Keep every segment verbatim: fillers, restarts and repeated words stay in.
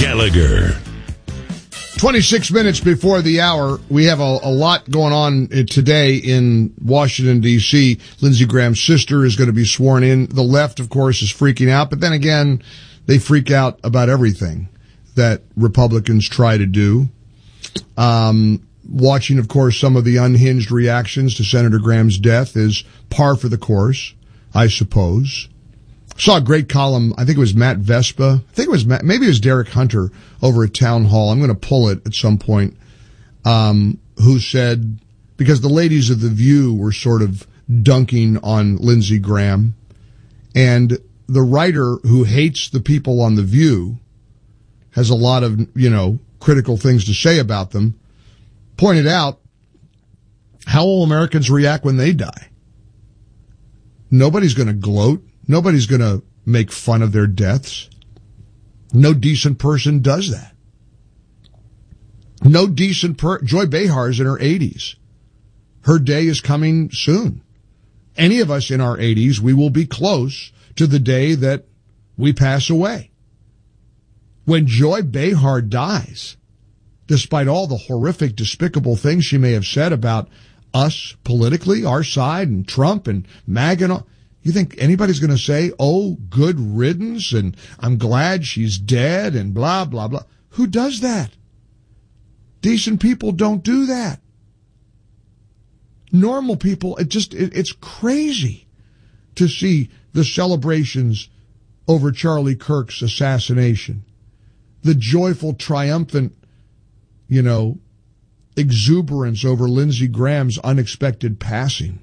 Gallagher. twenty-six minutes before the hour, we have a, a lot going on today in Washington, D C Lindsey Graham's sister is going to be sworn in. The left, of course, is freaking out, but then again, they freak out about everything that Republicans try to do. Um, watching, of course, some of the unhinged reactions to Senator Graham's death is par for the course, I suppose. Saw a great column. I think it was Matt Vespa. I think it was Matt, maybe it was Derek Hunter over at Town Hall. I'm going to pull it at some point. Um, who said, because the ladies of The View were sort of dunking on Lindsey Graham, and the writer who hates the people on The View has a lot of, you know, critical things to say about them, pointed out, how will Americans react when they die? Nobody's going to gloat. Nobody's going to make fun of their deaths. No decent person does that. No decent per- Joy Behar's in her eighties. Her day is coming soon. Any of us in our eighties, we will be close to the day that we pass away. When Joy Behar dies, despite all the horrific, despicable things she may have said about us politically, our side, and Trump and MAGA and all, you think anybody's going to say, oh, good riddance, and I'm glad she's dead, and blah, blah, blah? Who does that? Decent people don't do that. Normal people, it just, it, it's crazy to see the celebrations over Charlie Kirk's assassination. The joyful, triumphant, you know, exuberance over Lindsey Graham's unexpected passing.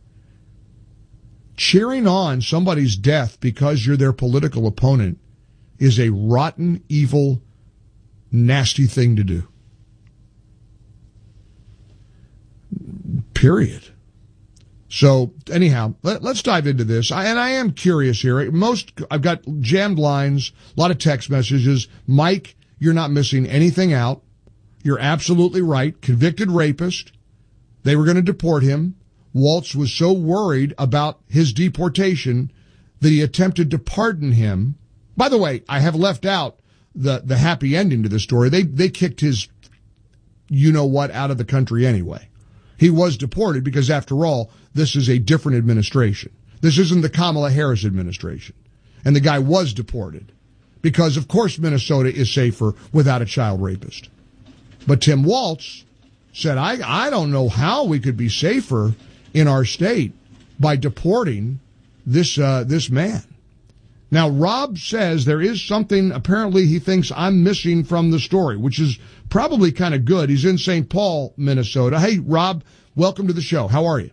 Cheering on somebody's death because you're their political opponent is a rotten, evil, nasty thing to do. Period. So, anyhow, let, let's dive into this. I, and I am curious here. Most, I've got jammed lines, a lot of text messages. Mike, you're not missing anything out. You're absolutely right. Convicted rapist. They were going to deport him. Waltz was so worried about his deportation that he attempted to pardon him. By the way, I have left out the, the happy ending to the story. They, they kicked his you-know-what out of the country anyway. He was deported because, after all, this is a different administration. This isn't the Kamala Harris administration. And the guy was deported because, of course, Minnesota is safer without a child rapist. But Tim Waltz said, I, I don't know how we could be safer in our state by deporting this uh, this man. Now, Rob says there is something apparently he thinks I'm missing from the story, which is probably kind of good. He's in Saint Paul, Minnesota. Hey, Rob, welcome to the show. How are you?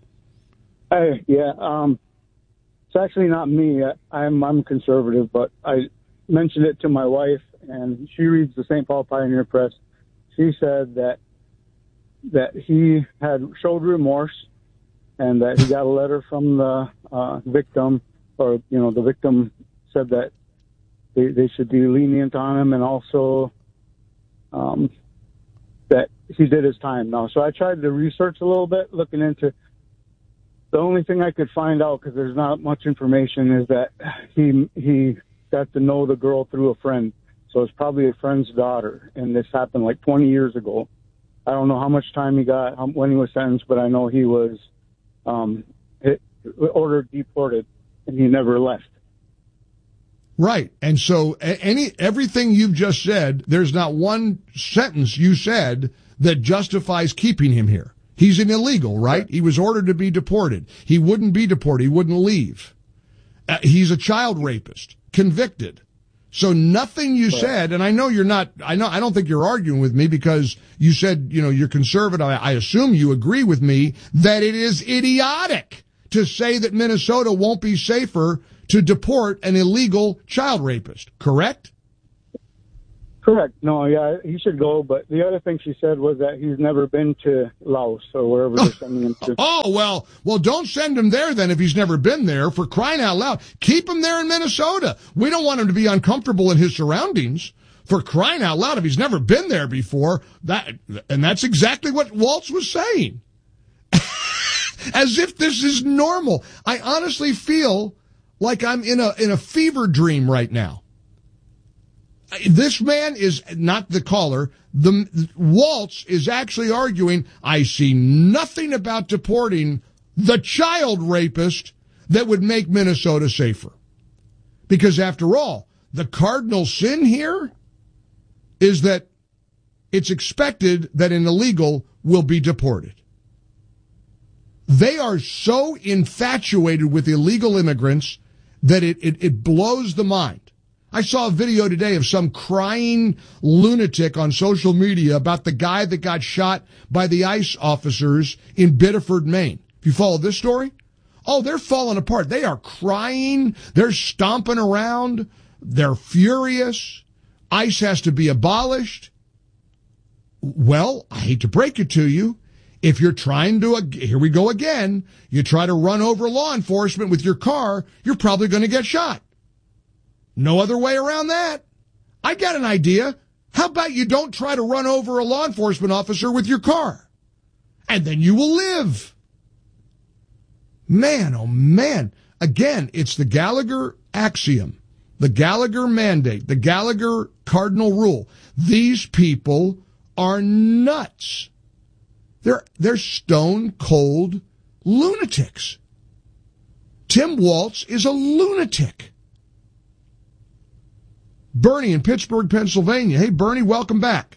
Hey, yeah, um, it's actually not me. I, I'm I'm conservative, but I mentioned it to my wife, and she reads the Saint Paul Pioneer Press. She said that that he had showed remorse, and that he got a letter from the uh, victim, or, you know, the victim said that they, they should be lenient on him, and also um, that he did his time now. So I tried to research a little bit, looking into, the only thing I could find out, because there's not much information, is that he he got to know the girl through a friend. So it's probably a friend's daughter, and this happened like twenty years ago. I don't know how much time he got, how, when he was sentenced, but I know he was um, it, ordered deported, and he never left. Right. And so any everything you've just said, there's not one sentence you said that justifies keeping him here. He's an illegal, right? He was ordered to be deported. He wouldn't be deported. He wouldn't leave. Uh, he's a child rapist, convicted. So nothing you said, and I know you're not, I know, I don't think you're arguing with me because you said, you know, you're conservative. I, I assume you agree with me that it is idiotic to say that Minnesota won't be safer to deport an illegal child rapist, correct? Correct. No, yeah, he should go. But the other thing she said was that he's never been to Laos or wherever they're sending him to. Oh, well, well, don't send him there then if he's never been there, for crying out loud. Keep him there in Minnesota. We don't want him to be uncomfortable in his surroundings. For crying out loud, if he's never been there before, that, and that's exactly what Waltz was saying. As if this is normal. I honestly feel like I'm in a, in a fever dream right now. this man is not the caller. The Waltz is actually arguing, I see nothing about deporting the child rapist that would make Minnesota safer. Because after all, the cardinal sin here is that it's expected that an illegal will be deported. They are so infatuated with illegal immigrants that it, it, it blows the mind. I saw a video today of some crying lunatic on social media about the guy that got shot by the ICE officers in Biddeford, Maine. If you follow this story, oh, they're falling apart. They are crying. They're stomping around. They're furious. ICE has to be abolished. Well, I hate to break it to you. If you're trying to, here we go again, you try to run over law enforcement with your car, you're probably going to get shot. No other way around that. I got an idea. How about you don't try to run over a law enforcement officer with your car? And then you will live. Man, oh man. Again, it's the Gallagher axiom, the Gallagher mandate, the Gallagher cardinal rule. These people are nuts. They're, they're stone cold lunatics. Tim Waltz is a lunatic. Bernie in Pittsburgh, Pennsylvania. Hey, Bernie, welcome back.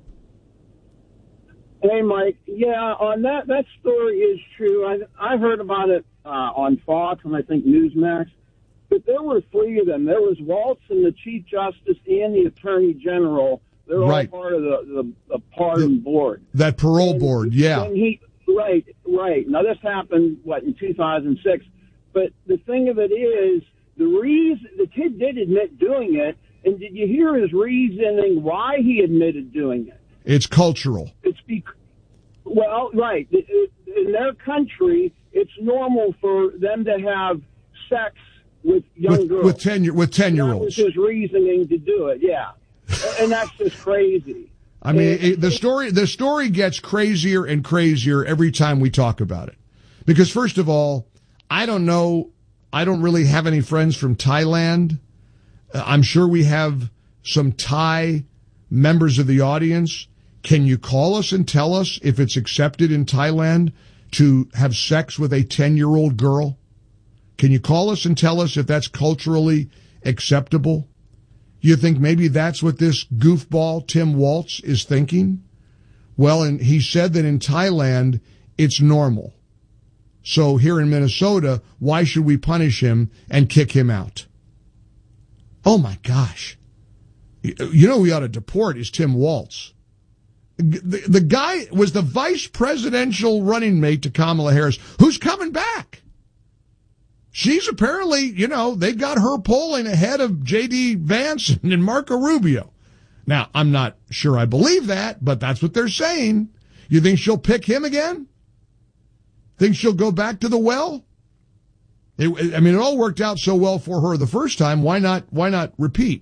Hey, Mike. Yeah, on that, that story is true. I, I heard about it uh, on Fox and I think Newsmax. But there were three of them. There was Waltz and the Chief Justice and the Attorney General. They're right. all part of the, the, the pardon the, board. That parole and, board, yeah. And he, right, right. Now, this happened, what, in two thousand six. But the thing of it is, the reason the kid did admit doing it, and did you hear his reasoning why he admitted doing it? It's cultural. It's because, well, right. In their country, it's normal for them to have sex with young with, girls. With ten, with ten-year-olds. That was his reasoning to do it, yeah. And that's just crazy. I mean, and, it, the story the story gets crazier and crazier every time we talk about it. Because, first of all, I don't know, I don't really have any friends from Thailand. I'm sure we have some Thai members of the audience. Can you call us and tell us if it's accepted in Thailand to have sex with a ten-year-old girl? Can you call us and tell us if that's culturally acceptable? You think maybe that's what this goofball Tim Waltz is thinking? Well, and he said that in Thailand, it's normal. So here in Minnesota, why should we punish him and kick him out? Oh, my gosh. You know who we ought to deport is Tim Waltz. The, the guy was the vice presidential running mate to Kamala Harris, who's coming back. She's apparently, you know, they got her polling ahead of J D Vance and Marco Rubio. Now, I'm not sure I believe that, but that's what they're saying. You think she'll pick him again? Think she'll go back to the well? It, I mean, it all worked out so well for her the first time. Why not, why not repeat?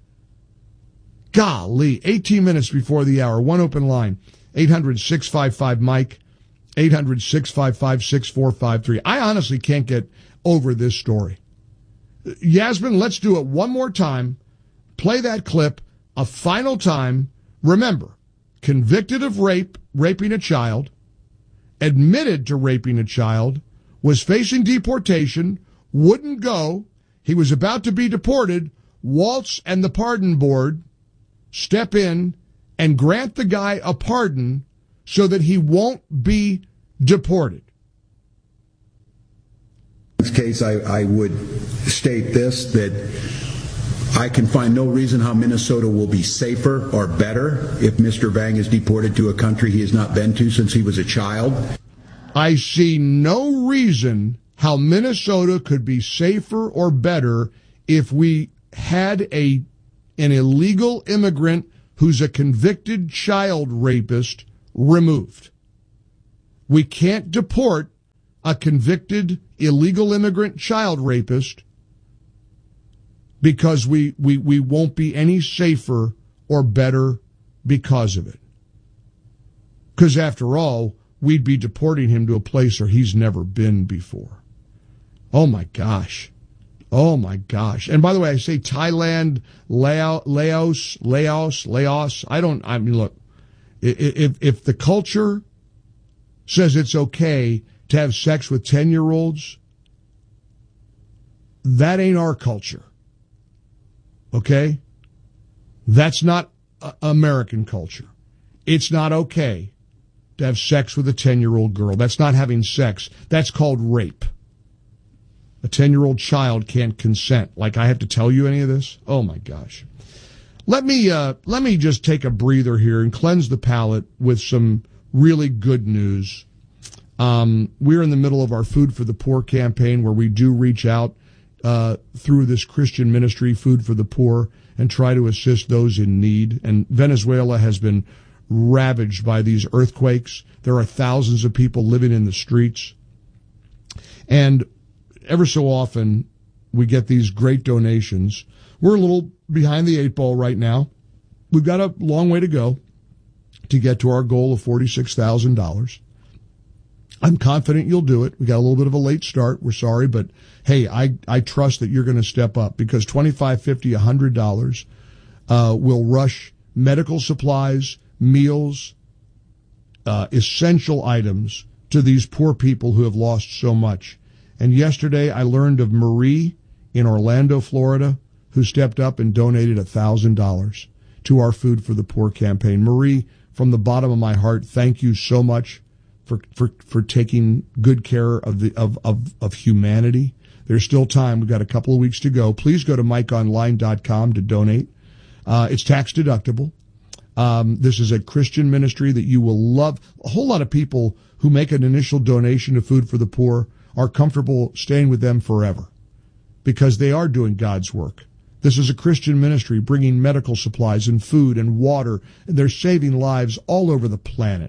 Golly, eighteen minutes before the hour. One open line, eight hundred, six five five, Mike, eight hundred, six five five, six four five three. I honestly can't get over this story. Yasmin, let's do it one more time. Play that clip a final time. Remember, convicted of rape, raping a child, admitted to raping a child, was facing deportation, wouldn't go. He was about to be deported. Waltz and the pardon board step in and grant the guy a pardon so that he won't be deported. In this case, I, I would state this, that I can find no reason how Minnesota will be safer or better if Mister Vang is deported to a country he has not been to since he was a child. I see no reason how Minnesota could be safer or better if we had a an illegal immigrant who's a convicted child rapist removed. We can't deport a convicted illegal immigrant child rapist because we, we, we won't be any safer or better because of it. Because after all, we'd be deporting him to a place where he's never been before. Oh my gosh. Oh my gosh. And by the way, I say Thailand, Laos, Laos, Laos, Laos. I don't, I mean, look, if, if the culture says it's okay to have sex with ten-year-olds, that ain't our culture. Okay? That's not American culture. It's not okay to have sex with a ten-year-old girl. That's not having sex. That's called rape. A ten-year-old child can't consent. Like I have to tell you any of this? Oh my gosh. Let me uh, let me just take a breather here and cleanse the palate with some really good news. Um, we're in the middle of our Food for the Poor campaign, where we do reach out uh, through this Christian ministry, Food for the Poor, and try to assist those in need. And Venezuela has been ravaged by these earthquakes. There are thousands of people living in the streets. And ever so often, we get these great donations. We're a little behind the eight ball right now. We've got a long way to go to get to our goal of forty-six thousand dollars. I'm confident you'll do it. We got a little bit of a late start. We're sorry, but hey, I, I trust that you're going to step up, because twenty-five, fifty, one hundred dollars uh, will rush medical supplies, meals, uh, essential items to these poor people who have lost so much. And yesterday I learned of Marie in Orlando, Florida, who stepped up and donated one thousand dollars to our Food for the Poor campaign. Marie, from the bottom of my heart, thank you so much for for, for taking good care of the of, of, of humanity. There's still time. We've got a couple of weeks to go. Please go to mike online dot com to donate. Uh, it's tax deductible. Um, this is a Christian ministry that you will love. A whole lot of people who make an initial donation to Food for the Poor are comfortable staying with them forever, because they are doing God's work. This is a Christian ministry bringing medical supplies and food and water, and they're saving lives all over the planet.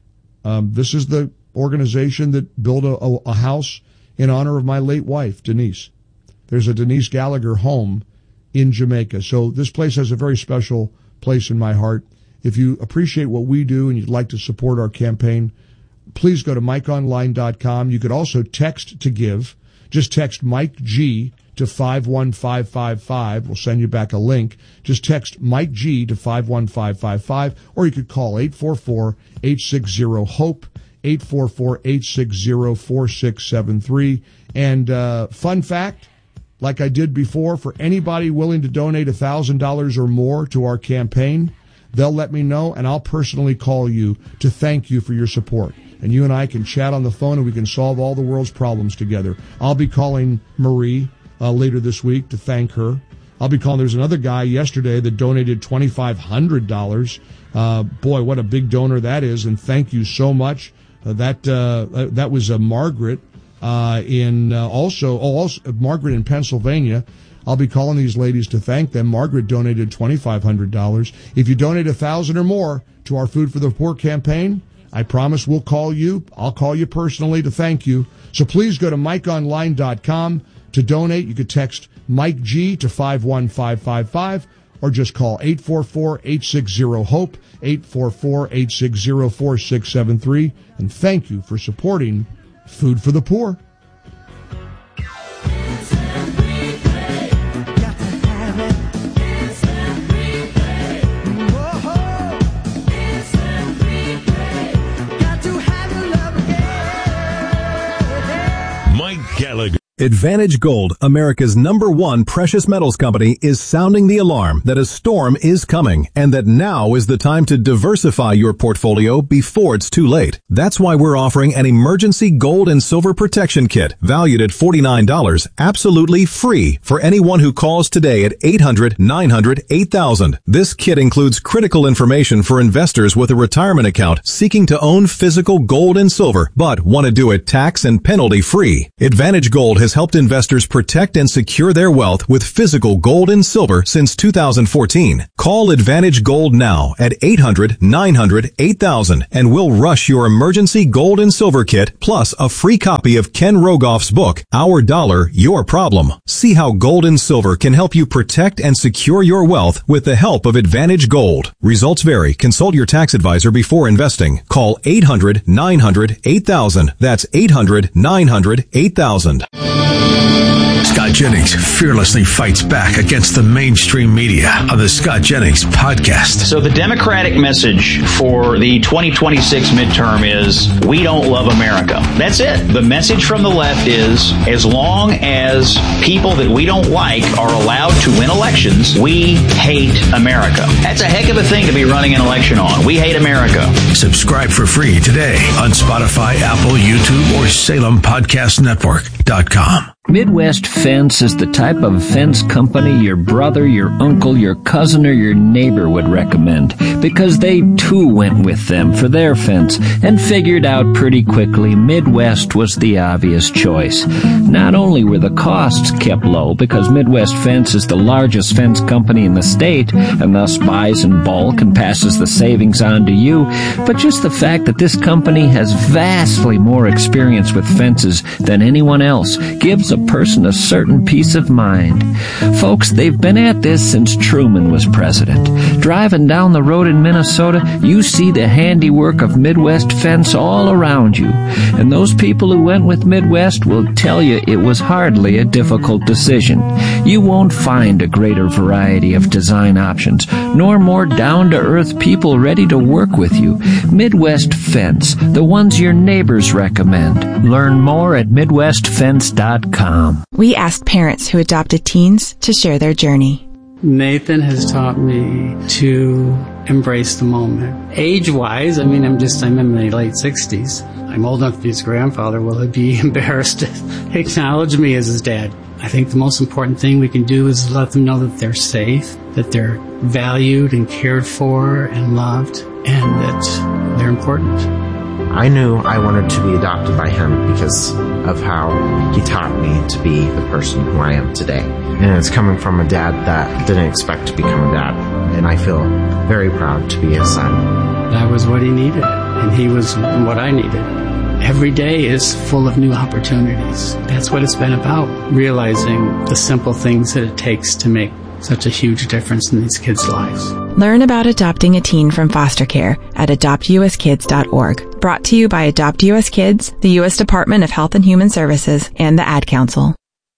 Um, this is the organization that built a, a, a house in honor of my late wife, Denise. There's a Denise Gallagher home in Jamaica. So this place has a very special place in my heart. If you appreciate what we do and you'd like to support our campaign, please go to mike online dot com. You could also text to give. Just text Mike G to five one five five five. We'll send you back a link. Just text Mike G to five one five five five, or you could call eight four four, eight six zero, HOPE, eight four four, eight six zero, four six seven three. And uh, fun fact, like I did before, for anybody willing to donate one thousand dollars or more to our campaign, they'll let me know, and I'll personally call you to thank you for your support. And you and I can chat on the phone, and we can solve all the world's problems together. I'll be calling Marie uh, later this week to thank her. I'll be calling. There's another guy yesterday that donated twenty-five hundred dollars. Uh, boy, what a big donor that is, and thank you so much. Uh, that uh, that was uh, Margaret uh, in uh, also, oh, also uh, Margaret in Pennsylvania. I'll be calling these ladies to thank them. Margaret donated twenty-five hundred dollars. If you donate one thousand dollars or more to our Food for the Poor campaign, I promise we'll call you. I'll call you personally to thank you. So please go to mike online dot com to donate. You could text Mike G to five one five five five, or just call eight four four, eight six zero, HOPE, eight four four, eight six zero, four six seven three. And thank you for supporting Food for the Poor. Gallagher. Advantage Gold, America's number one precious metals company, is sounding the alarm that a storm is coming and that now is the time to diversify your portfolio before it's too late. That's why we're offering an emergency gold and silver protection kit valued at forty-nine dollars, absolutely free for anyone who calls today at eight hundred, nine hundred, eight thousand. This kit includes critical information for investors with a retirement account seeking to own physical gold and silver, but want to do it tax and penalty free. Advantage Gold has helped investors protect and secure their wealth with physical gold and silver since two thousand fourteen. Call Advantage Gold now at eight hundred, nine hundred, eight thousand and we'll rush your emergency gold and silver kit plus a free copy of Ken Rogoff's book, Our Dollar, Your Problem. See how gold and silver can help you protect and secure your wealth with the help of Advantage Gold. Results vary. Consult your tax advisor before investing. Call eight hundred, nine hundred, eight thousand. That's eight hundred, nine hundred, eight thousand. Scott Jennings fearlessly fights back against the mainstream media on the Scott Jennings Podcast. So the Democratic message for the twenty twenty-six midterm is, we don't love America. That's it. The message from the left is, as long as people that we don't like are allowed to win elections, we hate America. That's a heck of a thing to be running an election on. We hate America. Subscribe for free today on Spotify, Apple, YouTube, or Salem Podcast Network dot com. Midwest Fence is the type of fence company your brother, your uncle, your cousin, or your neighbor would recommend, because they too went with them for their fence and figured out pretty quickly Midwest was the obvious choice. Not only were the costs kept low, because Midwest Fence is the largest fence company in the state and thus buys in bulk and passes the savings on to you, but just the fact that this company has vastly more experience with fences than anyone else gives a person a certain peace of mind. Folks, they've been at this since Truman was president. Driving down the road in Minnesota, you see the handiwork of Midwest Fence all around you. And those people who went with Midwest will tell you it was hardly a difficult decision. You won't find a greater variety of design options, nor more down-to-earth people ready to work with you. Midwest Fence, the ones your neighbors recommend. Learn more at Midwest Fence dot com. We asked parents who adopted teens to share their journey. Nathan has taught me to embrace the moment. Age-wise, I mean, I'm just, I'm in my late sixties. I'm old enough to be his grandfather. Will he be embarrassed to acknowledge me as his dad? I think the most important thing we can do is let them know that they're safe, that they're valued and cared for and loved, and that they're important. I knew I wanted to be adopted by him because of how he taught me to be the person who I am today. And it's coming from a dad that didn't expect to become a dad. And I feel very proud to be his son. That was what he needed, and he was what I needed. Every day is full of new opportunities. That's what it's been about, realizing the simple things that it takes to make such a huge difference in these kids' lives. Learn about adopting a teen from foster care at adopt u s kids dot org. Brought to you by Adopt U S Kids, the U S Department of Health and Human Services, and the Ad Council.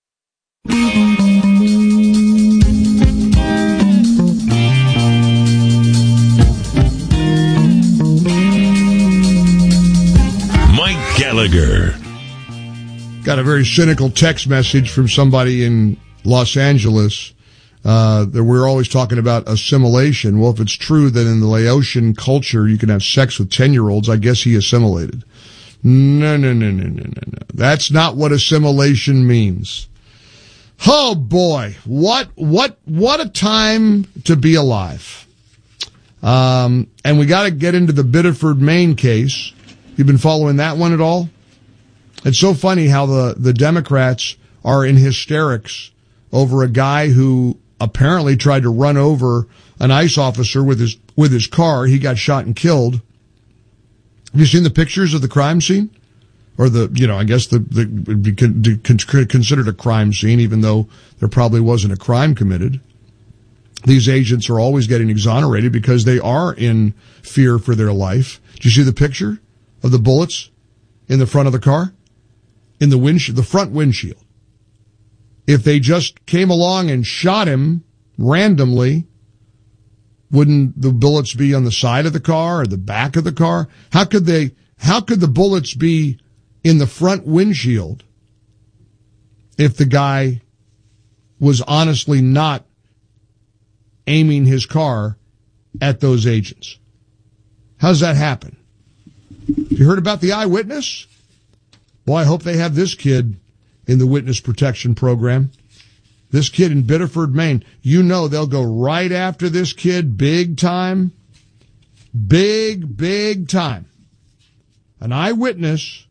Mike Gallagher. Got a very cynical text message from somebody in Los Angeles. Uh, that we're always talking about assimilation. Well, if it's true that in the Laotian culture you can have sex with ten-year-olds, I guess he assimilated. No, no, no, no, no, no, no. That's not what assimilation means. Oh boy, what, what, what a time to be alive. Um, and we gotta get into the Biddeford, Maine case. You've been following that one at all? It's so funny how the, the Democrats are in hysterics over a guy who apparently tried to run over an ICE officer with his with his car. He got shot and killed. Have you seen the pictures of the crime scene? Or the, you know, I guess the, the would be con, con, considered a crime scene, even though there probably wasn't a crime committed. These agents are always getting exonerated because they are in fear for their life. Did you see the picture of the bullets in the front of the car? In the windshield, the front windshield. If they just came along and shot him randomly, wouldn't the bullets be on the side of the car or the back of the car? How could they, how could the bullets be in the front windshield if the guy was honestly not aiming his car at those agents? How's that happen? You heard about the eyewitness? Boy, I hope they have this kid in the witness protection program. This kid in Biddeford, Maine. You know they'll go right after this kid big time. Big, big time. An eyewitness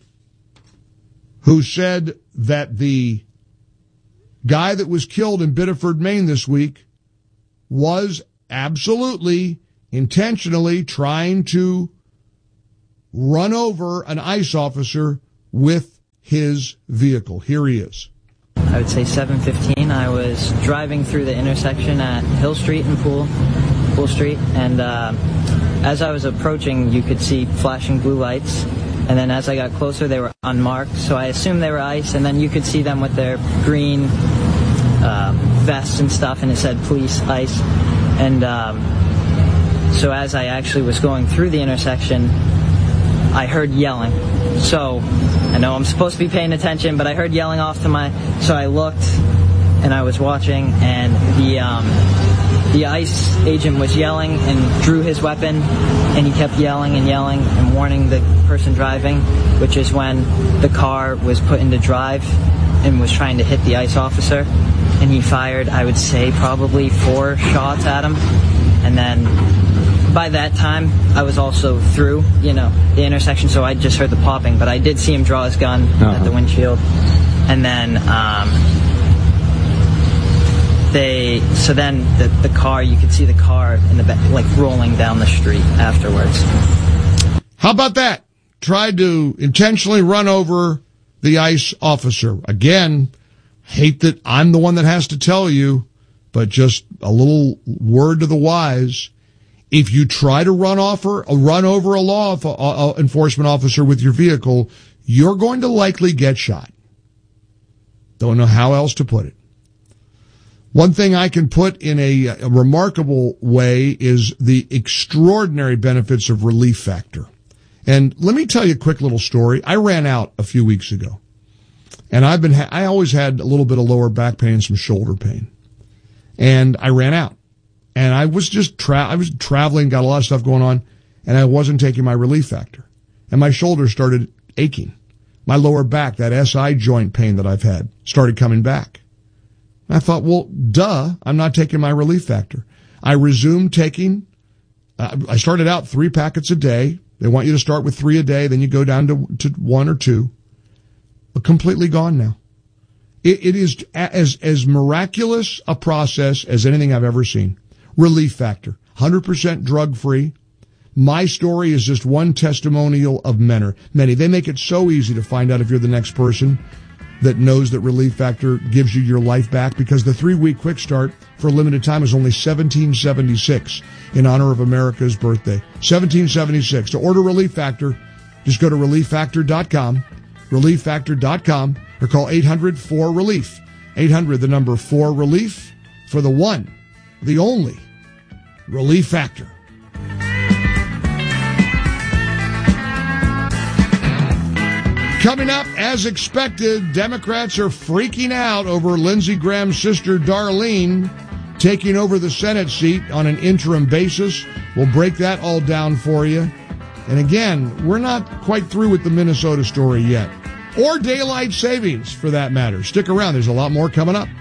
who said that the guy that was killed in Biddeford, Maine this week was absolutely, intentionally trying to run over an ICE officer with his vehicle. Here he is. I would say seven fifteen. I was driving through the intersection at Hill Street and Pool, Pool Street, and uh, as I was approaching, you could see flashing blue lights. And then as I got closer, they were unmarked, so I assumed they were ICE. And then you could see them with their green uh, vests and stuff, and it said police, ICE. And um, so as I actually was going through the intersection, I heard yelling. So I know I'm supposed to be paying attention, but I heard yelling off to my... So I looked, and I was watching, and the um, the ICE agent was yelling and drew his weapon, and he kept yelling and yelling and warning the person driving, which is when the car was put into drive and was trying to hit the ICE officer. And he fired, I would say, probably four shots at him. And then by that time, I was also through, you know, the intersection, so I just heard the popping. But I did see him draw his gun uh-huh. at the windshield. And then um, they, so then the, the car, you could see the car in the back, like rolling down the street afterwards. How about that? Tried to intentionally run over the ICE officer. Again, hate that I'm the one that has to tell you, but just a little word to the wise. If you try to run off or run over a law enforcement officer with your vehicle, you're going to likely get shot. Don't know how else to put it. One thing I can put in a, a remarkable way is the extraordinary benefits of Relief Factor. And let me tell you a quick little story. I ran out a few weeks ago, and I've been, ha- I always had a little bit of lower back pain and some shoulder pain. And I ran out. And I was just tra- I was traveling, got a lot of stuff going on, and I wasn't taking my Relief Factor. And my shoulder started aching. My lower back, that S I joint pain that I've had, started coming back. And I thought, well, duh, I'm not taking my Relief Factor. I resumed taking, uh, I started out three packets a day. They want you to start with three a day, then you go down to, to one or two. But completely gone now. It, it is as, as miraculous a process as anything I've ever seen. Relief Factor, one hundred percent drug-free. My story is just one testimonial of many. Many. They make it so easy to find out if you're the next person that knows that Relief Factor gives you your life back, because the three-week quick start for a limited time is only seventeen seventy-six in honor of America's birthday. seventeen seventy-six. To order Relief Factor, just go to relief factor dot com, relief factor dot com, or call eight hundred four relief. eight hundred, the number four relief, for the one, the only Relief Factor. Coming up, as expected, Democrats are freaking out over Lindsey Graham's sister Darlene taking over the Senate seat on an interim basis. We'll break that all down for you. And again, we're not quite through with the Minnesota story yet. Or daylight savings, for that matter. Stick around. There's a lot more coming up.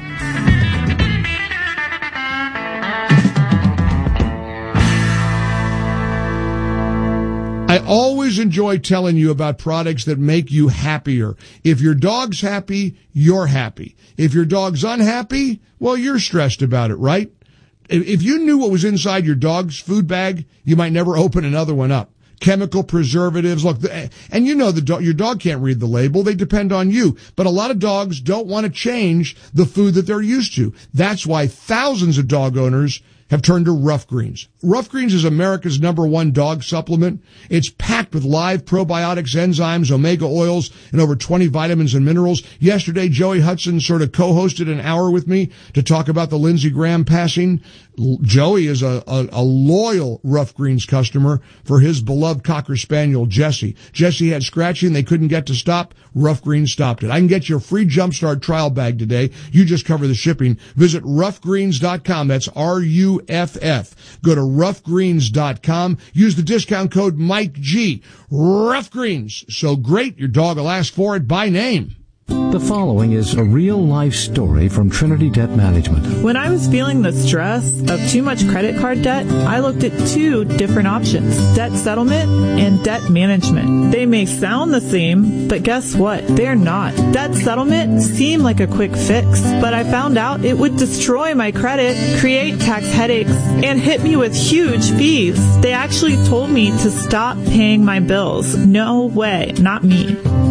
I always enjoy telling you about products that make you happier. If your dog's happy, you're happy. If your dog's unhappy, well, you're stressed about it, right? If you knew what was inside your dog's food bag, you might never open another one up. Chemical preservatives, look, and you know the dog, your dog can't read the label. They depend on you. But a lot of dogs don't want to change the food that they're used to. That's why thousands of dog owners have turned to Rough Greens. Rough Greens is America's number one dog supplement. It's packed with live probiotics, enzymes, omega oils, and over twenty vitamins and minerals. Yesterday, Joey Hudson sort of co-hosted an hour with me to talk about the Lindsey Graham passing. Joey is a, a, a loyal Rough Greens customer for his beloved Cocker Spaniel, Jesse. Jesse had scratching they couldn't get to stop. Rough Greens stopped it. I can get you a free Jumpstart trial bag today. You just cover the shipping. Visit rough greens dot com. That's R U F F. Go to rough greens dot com. Use the discount code Mike G. Rough Greens. So great, your dog will ask for it by name. The following is a real-life story from Trinity Debt Management. When I was feeling the stress of too much credit card debt, I looked at two different options, debt settlement and debt management. They may sound the same, but guess what? They're not. Debt settlement seemed like a quick fix, but I found out it would destroy my credit, create tax headaches, and hit me with huge fees. They actually told me to stop paying my bills. No way, not me.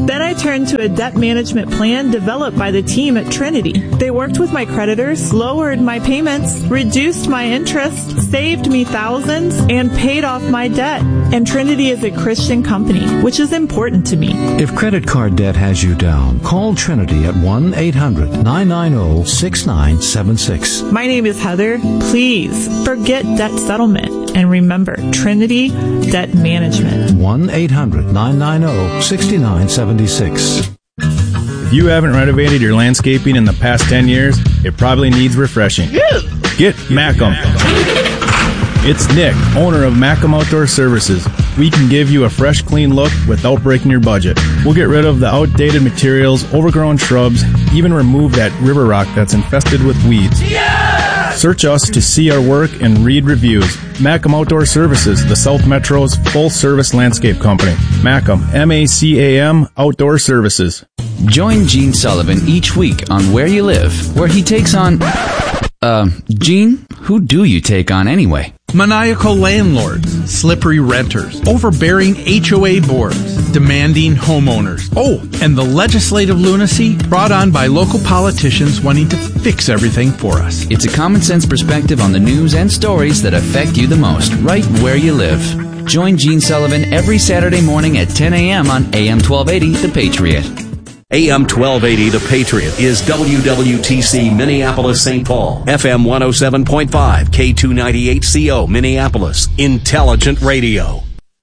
Then I turned to a debt management plan developed by the team at Trinity. They worked with my creditors, lowered my payments, reduced my interest, saved me thousands, and paid off my debt. And Trinity is a Christian company, which is important to me. If credit card debt has you down, call Trinity at one eight hundred nine nine zero six nine seven six. My name is Heather. Please forget debt settlement and remember Trinity Debt Management. one eight hundred nine nine zero six nine seven six. If you haven't renovated your landscaping in the past ten years, it probably needs refreshing. Get Macam. It's Nick, owner of Macam Outdoor Services. We can give you a fresh, clean look without breaking your budget. We'll get rid of the outdated materials, overgrown shrubs, even remove that river rock that's infested with weeds. Yeah! Search us to see our work and read reviews. Macam Outdoor Services, the South Metro's full-service landscape company. Macam, M A C A M, Outdoor Services. Join Gene Sullivan each week on Where You Live, where he takes on... Uh, Gene, who do you take on anyway? Maniacal landlords, slippery renters, overbearing H O A boards, demanding homeowners. Oh, and the legislative lunacy brought on by local politicians wanting to fix everything for us. It's a common sense perspective on the news and stories that affect you the most, right where you live. Join Gene Sullivan every Saturday morning at ten a.m. on A M twelve eighty, The Patriot. A M twelve eighty, The Patriot, is W W T C Minneapolis, Saint Paul. F M one oh seven point five, K two ninety-eight C O, Minneapolis. Intelligent radio.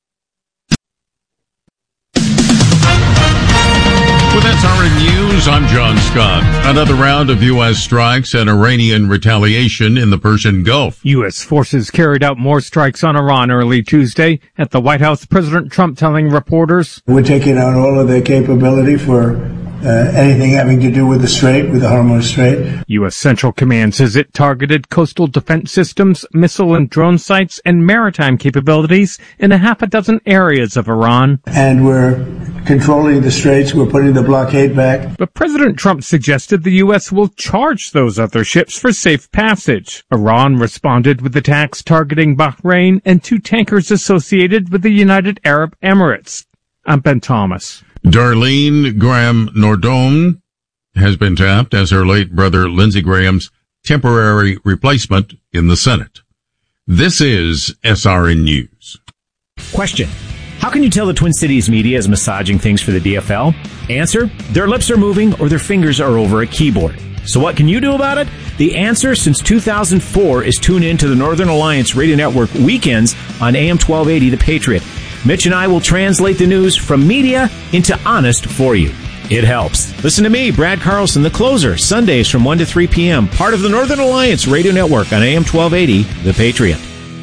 With S R N News, I'm John Scott. Another round of U S strikes and Iranian retaliation in the Persian Gulf. U S forces carried out more strikes on Iran early Tuesday. At the White House, President Trump telling reporters, "We're taking out all of their capability for uh, anything having to do with the Strait, with the Hormuz Strait." U S Central Command says it targeted coastal defense systems, missile and drone sites, and maritime capabilities in a half a dozen areas of Iran. And we're controlling the straits. We're putting the blockade back. But President Trump suggested the U S will charge those other ships for safe passage. Iran responded with attacks targeting Bahrain and two tankers associated with the United Arab Emirates. I'm Ben Thomas. Darlene Graham Nordome has been tapped as her late brother Lindsey Graham's temporary replacement in the Senate. This is S R N News. Question: how can you tell the Twin Cities media is massaging things for the D F L? Answer: their lips are moving or their fingers are over a keyboard. So what can you do about it? The answer since two thousand four is tune in to the Northern Alliance Radio Network weekends on A M twelve eighty The Patriot. Mitch and I will translate the news from media into honest for you. It helps. Listen to me, Brad Carlson, the closer, Sundays from one to three p.m., part of the Northern Alliance Radio Network on A M twelve eighty The Patriot.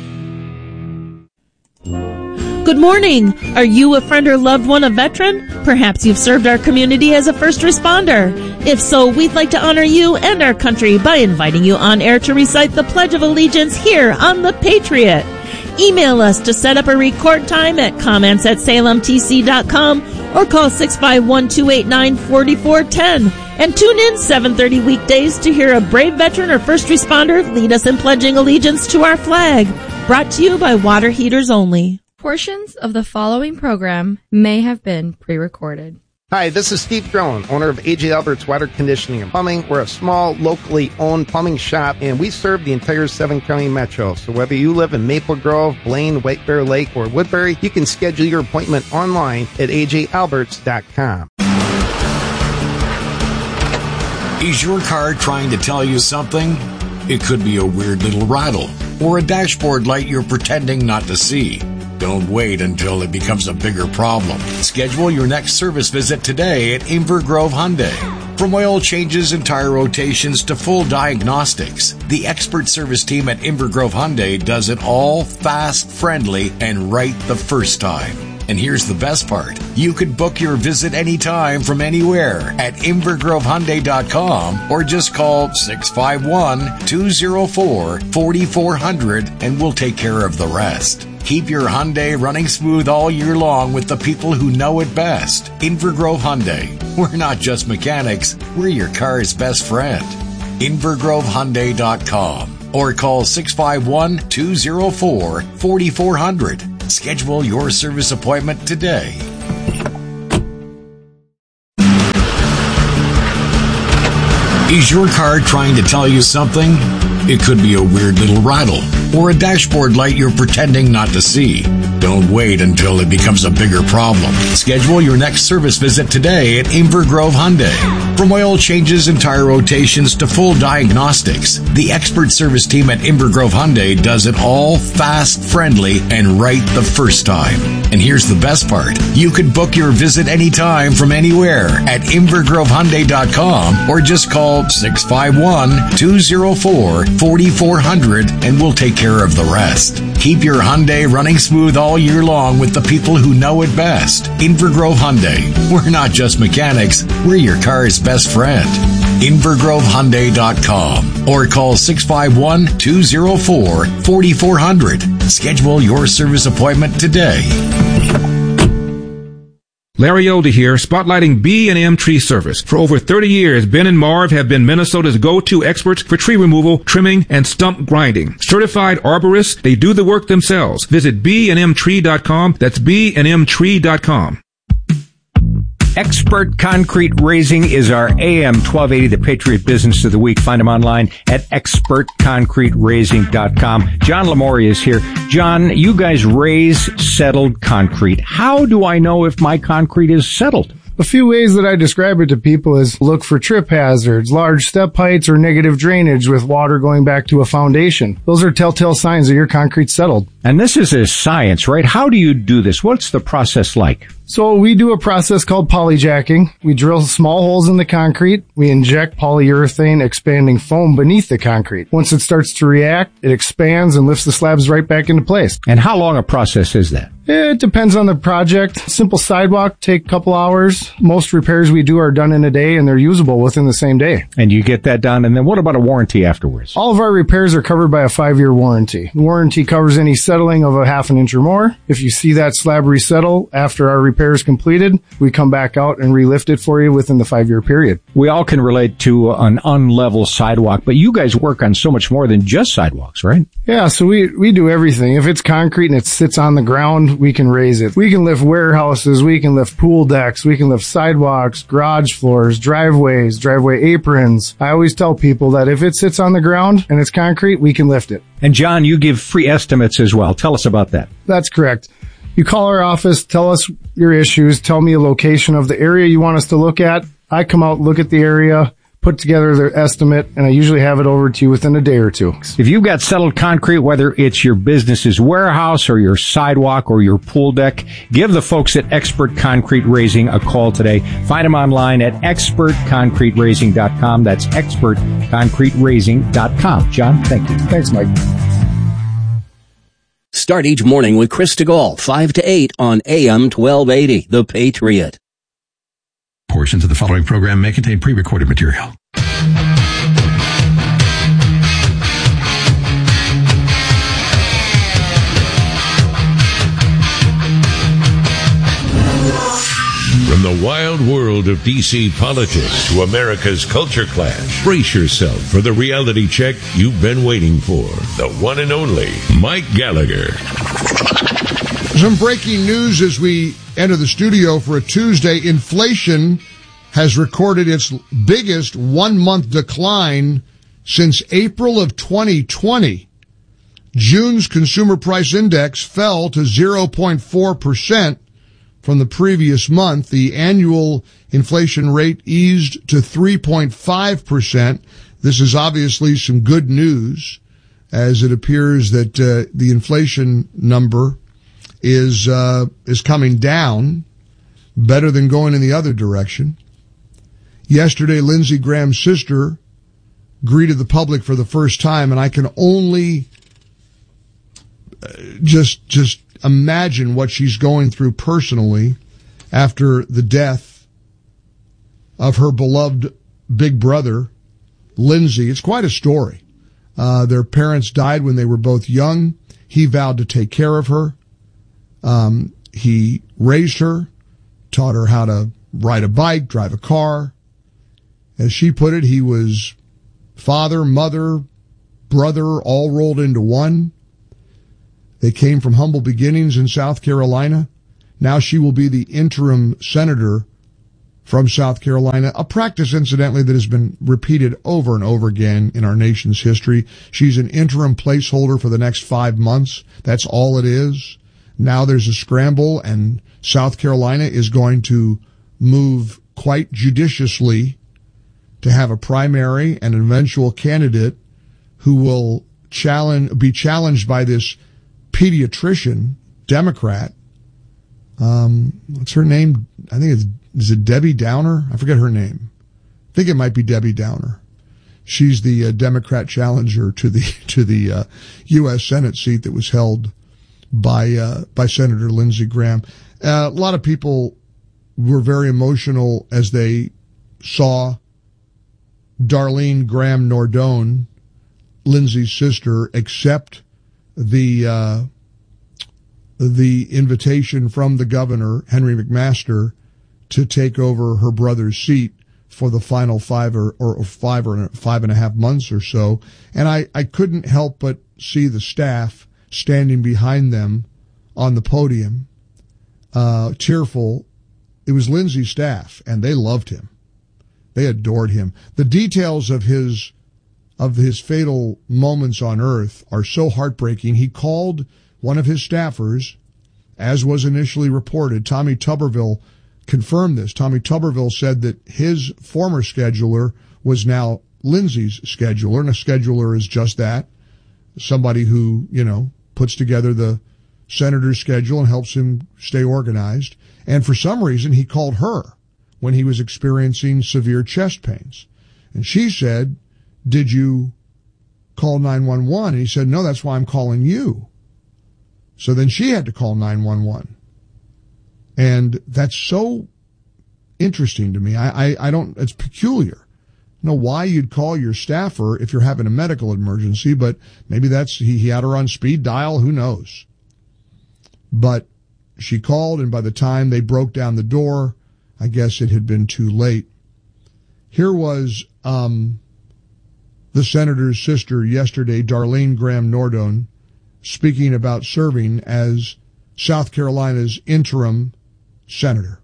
Good morning. Are you a friend or loved one a veteran? Perhaps you've served our community as a first responder. If so, we'd like to honor you and our country by inviting you on air to recite the Pledge of Allegiance here on The Patriot. Email us to set up a record time at comments at salem t c dot com or call six five one, two eight nine, four four one zero and tune in seven thirty weekdays to hear a brave veteran or first responder lead us in pledging allegiance to our flag. Brought to you by Water Heaters Only. Portions of the following program may have been pre-recorded. Hi, this is Steve Drone, owner of A J Albert's Water Conditioning and Plumbing. We're a small, locally owned plumbing shop, and we serve the entire seven-county metro. So whether you live in Maple Grove, Blaine, White Bear Lake, or Woodbury, you can schedule your appointment online at a j alberts dot com. Is your car trying to tell you something? It could be a weird little rattle or a dashboard light you're pretending not to see. Don't wait until it becomes a bigger problem. Schedule your next service visit today at Inver Grove Hyundai. From oil changes and tire rotations to full diagnostics, the expert service team at Inver Grove Hyundai does it all fast, friendly, and right the first time. And here's the best part. You could book your visit anytime from anywhere at inver grove hyundai dot com or just call six five one, two oh four, four four zero zero and we'll take care of the rest. Keep your Hyundai running smooth all year long with the people who know it best. Inver Grove Hyundai. We're not just mechanics, we're your car's best friend. inver grove hyundai dot com or call six five one, two oh four, four four zero zero. Schedule your service appointment today. Is your car trying to tell you something? It could be a weird little rattle or a dashboard light you're pretending not to see. Don't wait until it becomes a bigger problem. Schedule your next service visit today at Inver Grove Hyundai. From oil changes and tire rotations to full diagnostics, the expert service team at Inver Grove Hyundai does it all fast, friendly, and right the first time. And here's the best part. You can book your visit anytime from anywhere at inver grove hyundai dot com or just call six five one, two oh four, four four zero zero and we'll take care of the rest. Keep your Hyundai running smooth all year long with the people who know it best. Inver Grove Hyundai. We're not just mechanics, we're your car's best friend. inver grove hyundai dot com or call six five one, two oh four, four four zero zero. Schedule your service appointment today. Larry Older here, spotlighting B and M Tree Service. For over thirty years, Ben and Marv have been Minnesota's go-to experts for tree removal, trimming, and stump grinding. Certified arborists, they do the work themselves. Visit b and m tree dot com. That's b and m tree dot com. Expert Concrete Raising is our A M twelve eighty, the Patriot Business of the Week. Find them online at expert concrete raising dot com. John Lamori is here. John, you guys raise settled concrete. How do I know if my concrete is settled? A few ways that I describe it to people is look for trip hazards, large step heights, or negative drainage with water going back to a foundation. Those are telltale signs that your concrete's settled. And this is a science, right? How do you do this? What's the process like? So we do a process called polyjacking. We drill small holes in the concrete. We inject polyurethane expanding foam beneath the concrete. Once it starts to react, it expands and lifts the slabs right back into place. And how long a process is that? It depends on the project. Simple sidewalk take a couple hours. Most repairs we do are done in a day and they're usable within the same day. And you get that done. And then what about a warranty afterwards? All of our repairs are covered by a five-year warranty. The warranty covers any settling of a half an inch or more. If you see that slab resettle after our repair is completed, we come back out and relift it for you within the five-year period. We all can relate to an unlevel sidewalk, but you guys work on so much more than just sidewalks, right? Yeah, so we, we do everything. If it's concrete and it sits on the ground, we can raise it. We can lift warehouses, we can lift pool decks, we can lift sidewalks, garage floors, driveways, driveway aprons. I always tell people that if it sits on the ground and it's concrete, we can lift it. And John, you give free estimates as well. Tell us about that. That's correct. You call our office, tell us your issues, tell me a location of the area you want us to look at. I come out, look at the area, put together their estimate, and I usually have it over to you within a day or two. If you've got settled concrete, whether it's your business's warehouse or your sidewalk or your pool deck, give the folks at Expert Concrete Raising a call today. Find them online at expert concrete raising dot com. That's expert concrete raising dot com. John, thank you. Thanks, Mike. Start each morning with Chris DeGaulle, five to eight on A M twelve eighty, The Patriot. Portions of the following program may contain pre-recorded material. From the wild world of D C politics to America's culture clash, brace yourself for the reality check you've been waiting for. The one and only Mike Gallagher. Some breaking news as we enter the studio for a Tuesday. Inflation has recorded its biggest one-month decline since April of twenty twenty. June's Consumer Price Index fell to zero point four percent from the previous month. The annual inflation rate eased to three point five percent. This is obviously some good news, as it appears that uh, the inflation number is uh, is coming down, better than going in the other direction. Yesterday, Lindsey Graham's sister greeted the public for the first time, and I can only uh, just just imagine what she's going through personally after the death of her beloved big brother, Lindsey. It's quite a story. Uh, their parents died when they were both young. He vowed to take care of her. Um, he raised her, taught her how to ride a bike, drive a car. As she put it, he was father, mother, brother, all rolled into one. They came from humble beginnings in South Carolina. Now she will be the interim senator from South Carolina, a practice, incidentally, that has been repeated over and over again in our nation's history. She's an interim placeholder for the next five months. That's all it is. Now there's a scramble, and South Carolina is going to move quite judiciously to have a primary and an eventual candidate who will challenge, be challenged by this pediatrician, Democrat. Um, what's her name? I think it's, is it Debbie Downer? I forget her name. I think it might be Debbie Downer. She's the uh, Democrat challenger to the, to the, uh, U S Senate seat that was held by, uh, by Senator Lindsey Graham. Uh, a lot of people were very emotional as they saw Darlene Graham Nordone, Lindsey's sister, accept the, uh, the invitation from the governor, Henry McMaster, to take over her brother's seat for the final five or, or five or five and a half months or so. And I, I couldn't help but see the staff standing behind them on the podium, uh, tearful. It was Lindsey's staff, and they loved him. They adored him. The details of his, of his fatal moments on earth are so heartbreaking. He called one of his staffers, as was initially reported. Tommy Tuberville confirmed this. Tommy Tuberville said that his former scheduler was now Lindsey's scheduler, and a scheduler is just that, somebody who, you know, puts together the senator's schedule and helps him stay organized. And for some reason, he called her when he was experiencing severe chest pains. And she said, did you call nine one one? And he said, no, that's why I'm calling you. So then she had to call nine one one. And that's so interesting to me. I, I, I don't, it's peculiar. I don't know why you'd call your staffer if you're having a medical emergency, but maybe that's, he, he had her on speed dial, who knows. But she called, and by the time they broke down the door, I guess it had been too late. Here was, um, the senator's sister yesterday, Darlene Graham Nordone, speaking about serving as South Carolina's interim senator.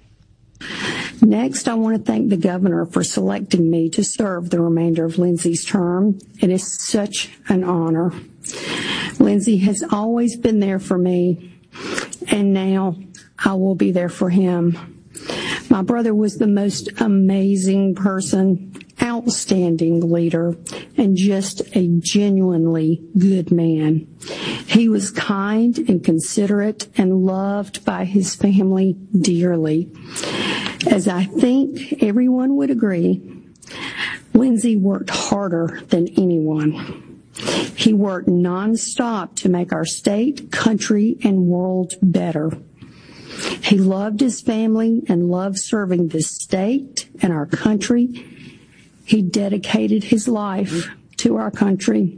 Next, I want to thank the governor for selecting me to serve the remainder of Lindsey's term. It is such an honor. Lindsey has always been there for me, and now I will be there for him. My brother was the most amazing person, outstanding leader, and just a genuinely good man. He was kind and considerate and loved by his family dearly. As I think everyone would agree, Lindsey worked harder than anyone. He worked nonstop to make our state, country, and world better. He loved his family and loved serving this state and our country. He dedicated his life to our country.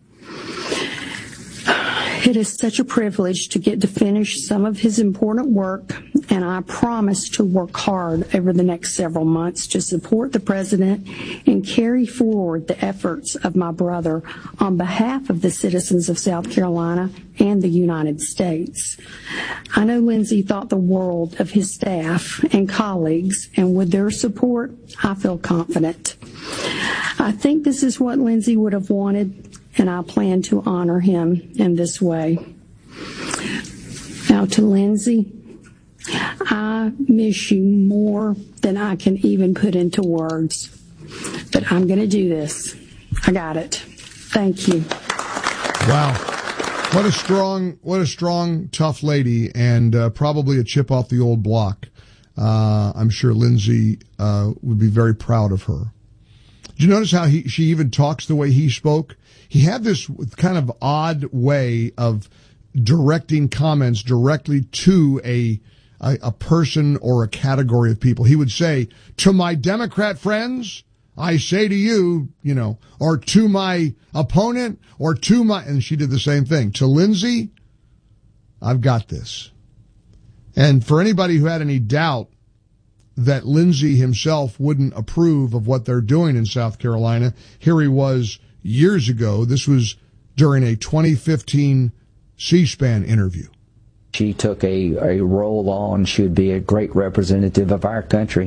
It is such a privilege to get to finish some of his important work, and I promise to work hard over the next several months to support the president and carry forward the efforts of my brother on behalf of the citizens of South Carolina and the United States. I know Lindsey thought the world of his staff and colleagues, and with their support, I feel confident. I think this is what Lindsey would have wanted, and I plan to honor him in this way. Now to Lindsey, I miss you more than I can even put into words, but I'm going to do this. I got it. Thank you. Wow. What a strong, what a strong, tough lady, and uh, probably a chip off the old block. Uh, I'm sure Lindsey uh, would be very proud of her. Did you notice how he, she even talks the way he spoke? He had this kind of odd way of directing comments directly to a, a, a person or a category of people. He would say, to my Democrat friends, I say to you, you know, or to my opponent, or to my, and she did the same thing. To Lindsey, I've got this. And for anybody who had any doubt that Lindsey himself wouldn't approve of what they're doing in South Carolina, here he was years ago. This was during a twenty fifteen C-SPAN interview. She took a, a role on, she would be a great representative of our country.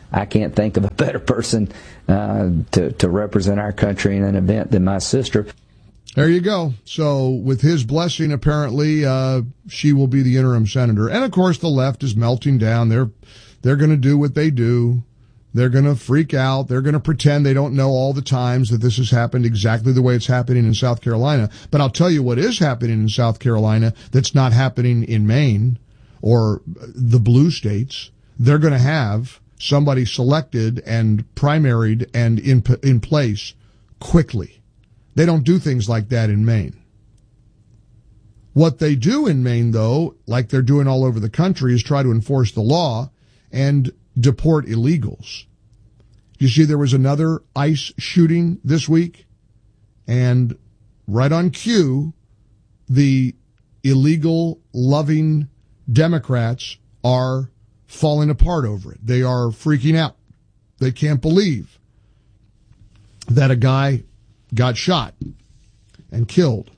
I can't think of a better person uh, to, to represent our country in an event than my sister. There you go. So with his blessing, apparently, uh, she will be the interim senator. And of course, the left is melting down. They're, they're going to do what they do. They're going to freak out. They're going to pretend they don't know all the times that this has happened exactly the way it's happening in South Carolina. But I'll tell you what is happening in South Carolina that's not happening in Maine or the blue states. They're going to have somebody selected and primaried and in, in place quickly. They don't do things like that in Maine. What they do in Maine, though, like they're doing all over the country, is try to enforce the law and deport illegals. You see, there was another ICE shooting this week, and right on cue, the illegal-loving Democrats are falling apart over it. They are freaking out. They can't believe that a guy got shot and killed.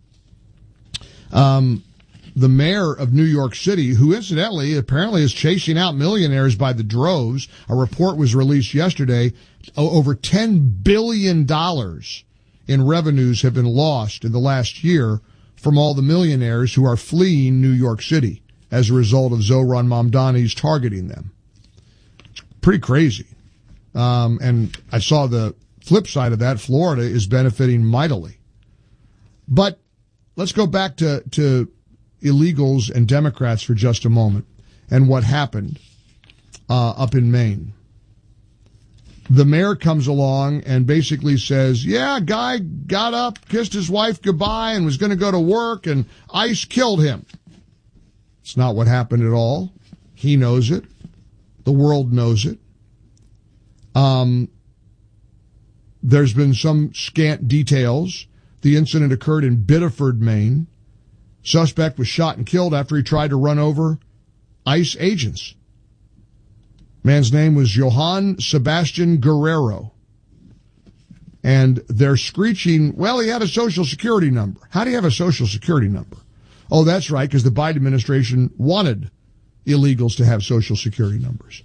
Um, the mayor of New York City, who incidentally apparently is chasing out millionaires by the droves. A report was released yesterday. Over ten billion dollars in revenues have been lost in the last year from all the millionaires who are fleeing New York City as a result of Zohran Mamdani's targeting them. It's pretty crazy. Um, and I saw the flip side of that. Florida is benefiting mightily. But let's go back to, to illegals and Democrats for just a moment and what happened uh, up in Maine. The mayor comes along and basically says, yeah, a guy got up, kissed his wife goodbye, and was going to go to work, and ICE killed him. It's not what happened at all. He knows it. The world knows it. Um, there's been some scant details. The incident occurred in Biddeford, Maine. Suspect was shot and killed after he tried to run over ICE agents. Man's name was Johann Sebastian Guerrero. And they're screeching, well, he had a Social Security number. How do you have a Social Security number? Oh, that's right, because the Biden administration wanted illegals to have Social Security numbers.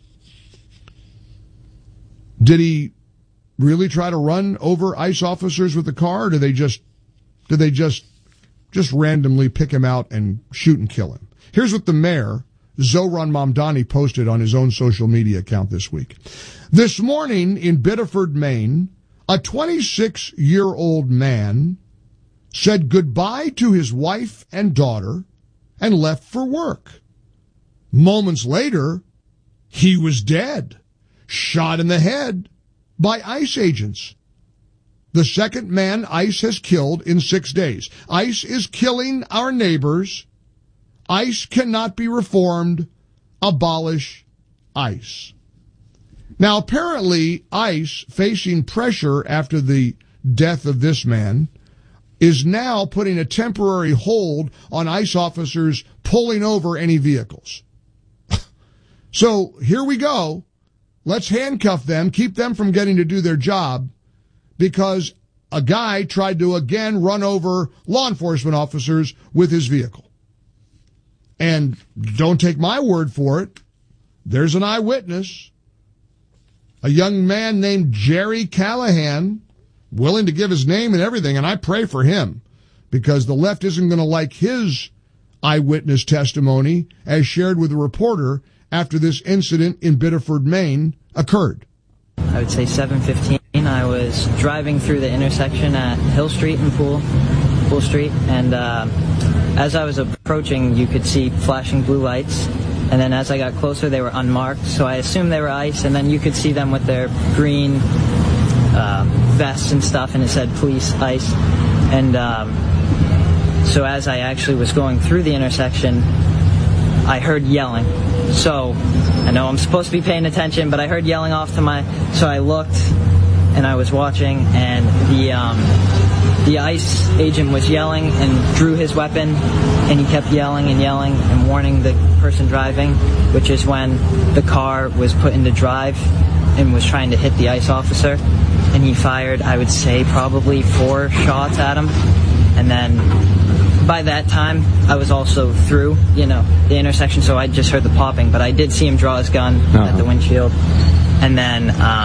Did he really try to run over ICE officers with the car, or did they just, did they just, just randomly pick him out and shoot and kill him? Here's what the mayor, Zohran Mamdani, posted on his own social media account this week. This morning in Biddeford, Maine, a twenty-six-year-old man said goodbye to his wife and daughter and left for work. Moments later, he was dead, shot in the head by ICE agents. The second man ICE has killed in six days. ICE is killing our neighbors. ICE cannot be reformed. Abolish ICE. Now, apparently, ICE, facing pressure after the death of this man, is now putting a temporary hold on ICE officers pulling over any vehicles. So here we go. Let's handcuff them, keep them from getting to do their job, because a guy tried to again run over law enforcement officers with his vehicle. And don't take my word for it. There's an eyewitness, a young man named Jerry Callahan, willing to give his name and everything, and I pray for him, because the left isn't going to like his eyewitness testimony as shared with a reporter after this incident in Biddeford, Maine occurred. I would say seven fifteen. I was driving through the intersection at Hill Street and Pool, Pool Street, and uh, as I was approaching, you could see flashing blue lights, and then as I got closer, they were unmarked, so I assumed they were ICE, and then you could see them with their green uh, vests and stuff, and it said police, ICE, and um, so as I actually was going through the intersection, I heard yelling. So I know I'm supposed to be paying attention, but I heard yelling off to my, so I looked, and I was watching, and the um, the ICE agent was yelling and drew his weapon, and he kept yelling and yelling and warning the person driving, which is when the car was put into drive and was trying to hit the ICE officer, and he fired, I would say, probably four shots at him, and then by that time, I was also through, you know, the intersection, so I just heard the popping, but I did see him draw his gun uh-huh. at the windshield. and then um,